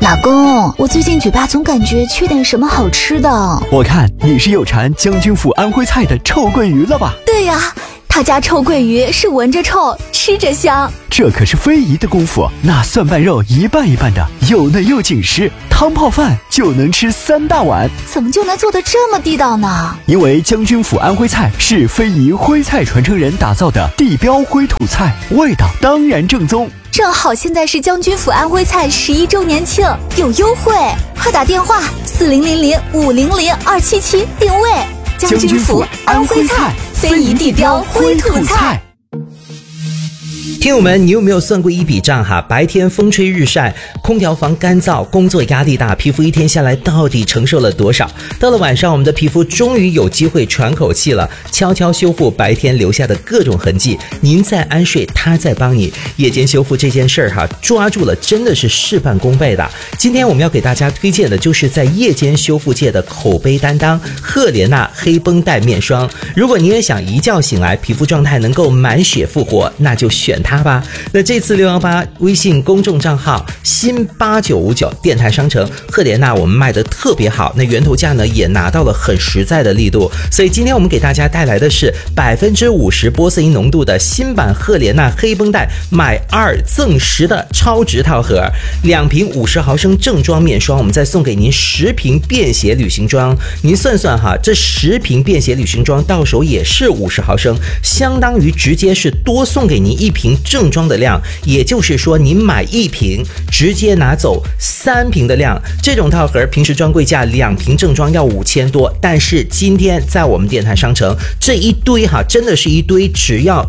老公，我最近嘴巴总感觉缺点什么好吃的。 我看你是有馋将军府安徽菜的臭鳜鱼了吧？ 对呀，他家臭鳜鱼是闻着臭，吃着香。 这可是非遗的功夫，那蒜瓣肉一半一半的，又嫩又紧实，汤泡饭就能吃3大碗。 怎么就能做得这么地道呢？ 因为将军府安徽菜是非遗徽菜传承人打造的地标徽土菜，味道当然正宗。 正好现在是将军府安徽菜11周年庆，有优惠，快打电话400500-500-277定位。 将军府安徽菜， 非遗地标徽土菜。 听友们，你有没有算过一笔账哈？白天风吹日晒，空调房干燥，工作压力大，皮肤一天下来到底承受了多少？到了晚上，我们的皮肤终于有机会喘口气了，悄悄修复白天留下的各种痕迹。您在安睡，他在帮你。夜间修复这件事儿哈，抓住了真的是事半功倍的。今天我们要给大家推荐的就是在夜间修复界的口碑担当——赫莲娜黑绷带面霜。如果你也想一觉醒来皮肤状态能够满血复活，那就选它吧。那这次618微信公众账号新8959电台商城赫莲娜我们卖的特别好，那源头价呢也拿到了很实在的力度，所以今天我们给大家带来的是50%玻色因浓度的新版赫莲娜黑绷带买2赠10的超值套盒，2瓶50毫升正装面霜，我们再送给您10瓶便携旅行装。您算算哈，这10瓶便携旅行装到手也是50毫升，相当于直接是多送给您1瓶正装的量，也就是说您买1瓶直接拿走3瓶的量。这种套盒平时专柜价2瓶正装要5000多，但是今天在我们电台商城这一堆哈，真的是一堆，只要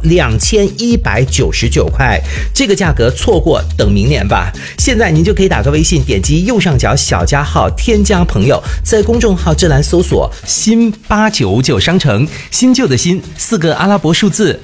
2199块，这个价格错过等明年吧。现在您就可以打个微信，点击右上角小加号添加朋友，在公众号这栏搜索新8959商城，新旧的新4个阿拉伯数字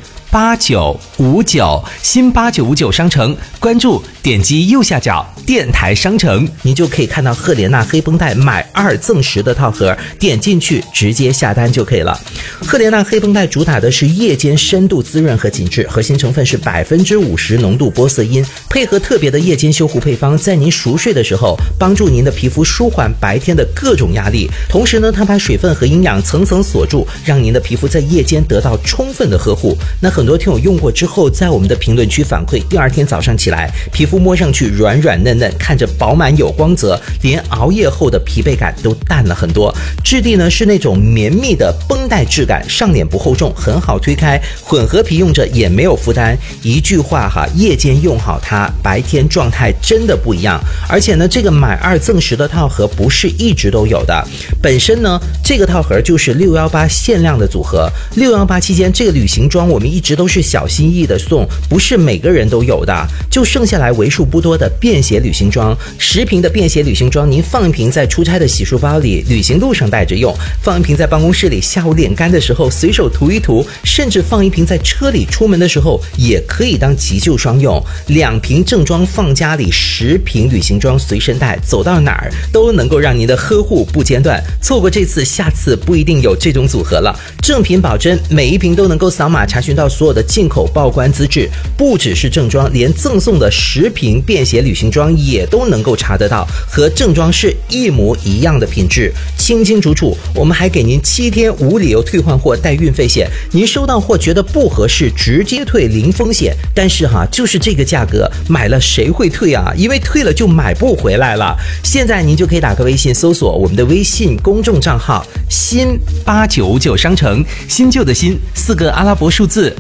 8959新8959商城，关注点击右下角电台商城，您就可以看到赫莲娜黑绷带买2赠10的套盒，点进去直接下单就可以了。赫莲娜黑绷带主打的是夜间深度滋润和紧致，核心成分是50%浓度玻色因，配合特别的夜间修护配方，在您熟睡的时候帮助您的皮肤舒缓白天的各种压力，同时呢它把水分和营养层层锁住，让您的皮肤在夜间得到充分的呵护。那很多听友用过之后在我们的评论区反馈，第2天早上起来皮肤摸上去软软嫩嫩，看着饱满有光泽，连熬夜后的疲惫感都淡了很多。质地呢是那种绵密的绷带质感，上脸不厚重，很好推开，混合皮用着也没有负担。一句话哈，夜间用好它，白天状态真的不一样。而且呢这个买2赠10的套盒不是一直都有的，本身呢这个套盒就是618限量的组合。618期间这个旅行装我们一直都是小心翼翼的送，不是每个人都有的，就剩下来为数不多的便携旅行装。10瓶的便携旅行装，您放1瓶在出差的洗漱包里，旅行路上带着用；放1瓶在办公室里，下午脸干的时候随手涂一涂；甚至放1瓶在车里，出门的时候也可以当急救霜用。2瓶正装放家里，10瓶旅行装随身带，走到哪儿都能够让您的呵护不间断。错过这次，下次不一定有这种组合了。正品保真，每1瓶都能够扫码查询到所有的进口报关资质，不只是正装，连赠送的10瓶便携旅行装也都能够查得到，和正装是一模一样的品质，清清楚楚。我们还给您7天无理由退换货带运费险，您收到货觉得不合适直接退零风险。但是哈，就是这个价格买了谁会退啊？因为退了就买不回来了。现在您就可以打个微信搜索我们的微信公众账号新8959商城，新旧的新4个阿拉伯数字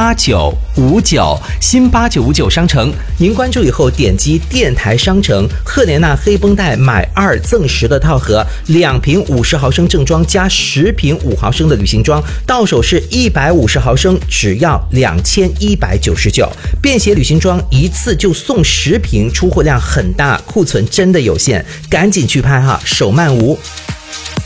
8959新8959商城，您关注以后点击电台商城赫莲娜黑绷带买2赠10的套盒，2瓶50毫升正装加10瓶5毫升的旅行装，到手是150毫升，只要2199。便携旅行装一次就送10瓶，出货量很大，库存真的有限，赶紧去拍哈，手慢无。